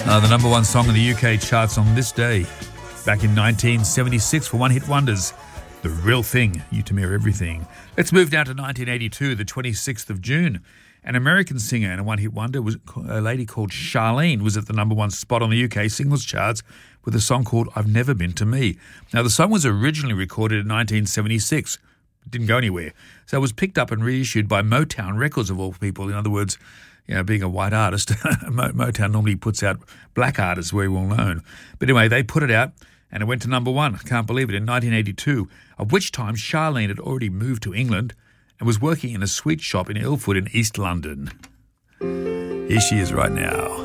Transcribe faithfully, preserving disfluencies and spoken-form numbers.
Uh, the number one song in the U K charts on this day, back in nineteen seventy-six for one-hit wonders, The Real Thing, You To Me Are Everything. Let's move down to nineteen eighty-two, the twenty-sixth of June. An American singer and a one-hit wonder, was a lady called Charlene, was at the number one spot on the U K singles charts with a song called I've Never Been To Me. Now, the song was originally recorded in nineteen seventy-six. It didn't go anywhere. So it was picked up and reissued by Motown Records, of all people. In other words, you know, being a white artist, Motown normally puts out black artists, very well known. But anyway, they put it out and it went to number one. I can't believe it, in nineteen eighty-two, at which time Charlene had already moved to England and was working in a sweet shop in Ilford in East London. Here she is right now.